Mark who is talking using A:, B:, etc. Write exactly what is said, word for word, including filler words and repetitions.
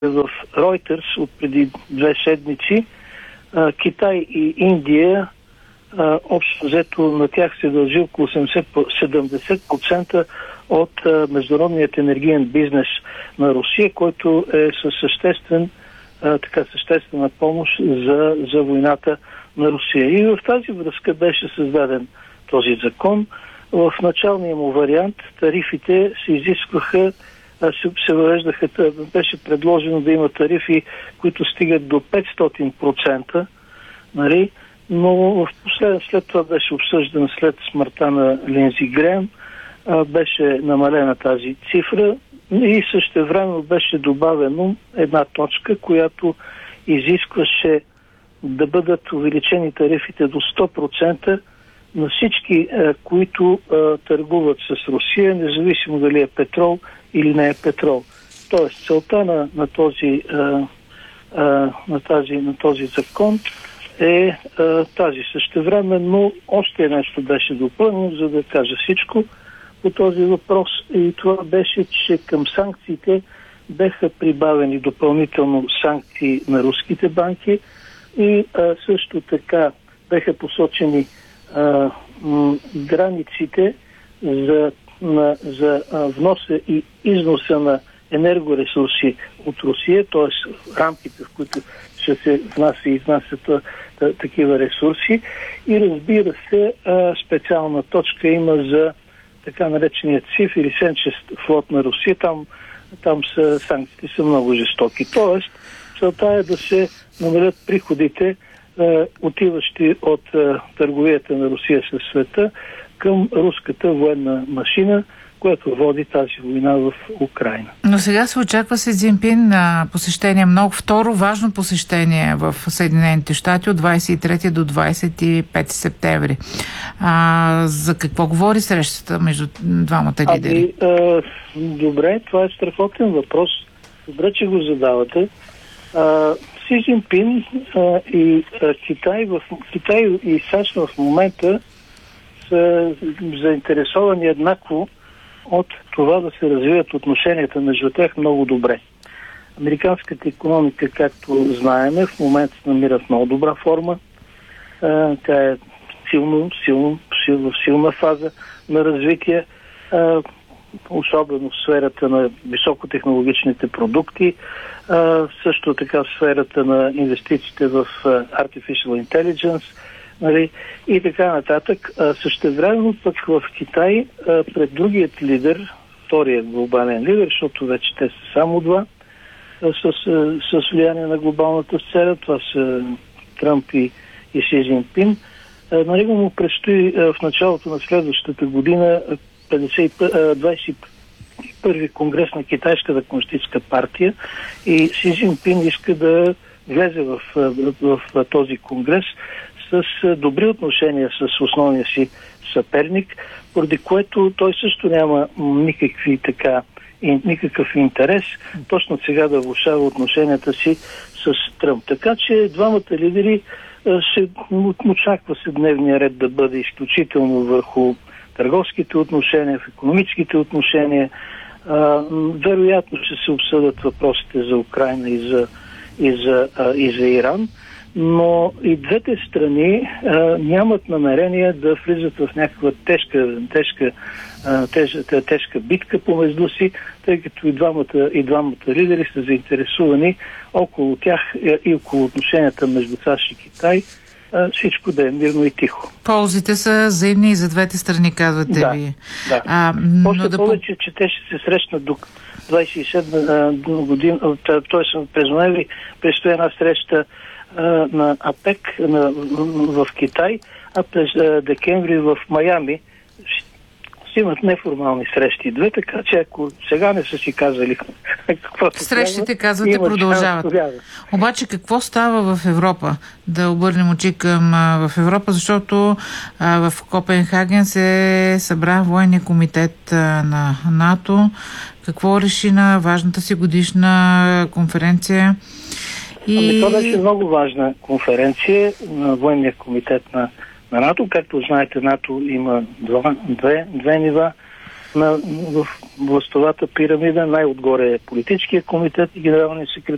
A: в Reuters от преди две седмици, а, Китай и Индия, а, общо взето на тях се дължи около седемдесет процента от а, международният енергиен бизнес на Русия, който е със съществен, а, така съществена помощ за, за войната на Русия. И в тази връзка беше създаден този закон. В началния му вариант тарифите се изискваха, се, се въвеждаха, беше предложено да има тарифи, които стигат до петстотин процента, нали? Но в послед, след това беше обсъждан след смъртта на Линдзи Греъм, беше намалена тази цифра и същевременно беше добавено една точка, която изискваше да бъдат увеличени тарифите до сто процента на всички, които а, търгуват с Русия, независимо дали е петрол или не е петрол. Тоест, целта на, на, този, а, а, на, тази, на този закон е а, тази. Същевременно още нещо беше допълнено, за да кажа всичко по този въпрос, и това беше, че към санкциите беха прибавени допълнително санкции на руските банки и а, също така беха посочени а, м, границите за, на, за а, вноса и износа на енергоресурси от Русия, т.е. рамките, в които ще се внася и изнасят такива ресурси. И разбира се, а, специална точка има за така нареченият ЦИФ или Сенчест флот на Русия. Там, там са, санкциите са много жестоки. Тоест, целта е да се намалят приходите, е, отиващи от е, търговията на Русия със света към руската военна машина, която води тази война в Украйна.
B: Но сега се очаква Си Цзинпин на посещение, много второ важно посещение в Съединените щати от двадесет и трети до двадесет и пети септември. А, за какво говори срещата между двамата лидери?
A: Ами, е, добре, това е страхотен въпрос. Добре, че го задавате. А, Си Цзинпин а, и а, Китай, в, Китай и САЩ в момента са заинтересовани еднакво от това да се развият отношенията между тях много добре. Американската икономика, както знаеме, в момента се намира в много добра форма. А, тя е силно, силно, силно, силна фаза на развитие, а, особено в сферата на високотехнологичните продукти, а, също така в сферата на инвестициите в Artificial Intelligence, нали, и така нататък. А, същевременно пък в Китай а, пред другият лидер, вторият глобален лидер, защото вече те са само два, а, с, с влияние на глобалната сцена, това са Тръмп и, и Си Цзинпин. А, на него му предстои а, в началото на следващата година двадесет и първи конгрес на Китайската комунистическа партия и Си Цзинпин иска да влезе в, в, в, в този конгрес с добри отношения с основния си съперник, поради което той също няма никакви така, никакъв интерес точно сега да влошава отношенията си с Тръмп. Така че двамата лидери се очаква се дневния ред да бъде изключително върху търговските отношения, в икономическите отношения. А, вероятно ще се обсъдят въпросите за Украйна и за, и за, а, и за Иран, но и двете страни а, нямат намерение да влизат в някаква тежка, тежка, а, тежка, тежка битка помежду си, тъй като и двамата, и двамата лидери са заинтересувани около тях и около отношенията между САЩ и Китай, всичко да е мирно и тихо.
B: Ползите са взаимни и за двете страни, казвате
A: да,
B: ви.
A: Да.
B: А,
A: Още
B: да
A: повече, че те ще се срещнат до двадесет и седма година, т.е. през ноември предстои една среща а, на АПЕК на, в Китай, а през а, декември в Майами ще имат неформални срещи две, така че ако сега не са си казали какво
B: срещите, казвате, продължават. Обаче какво става в Европа? Да обърнем очи към а, в Европа, защото а, в Копенхаген се събра военния комитет а, на НАТО. Какво реши на важната си годишна конференция?
A: И... Ами това беше много важна конференция на военния комитет на на НАТО. Както знаете, НАТО има два, две, две нива на, в властовата пирамида. Най-отгоре е политическия комитет и генералния секретар.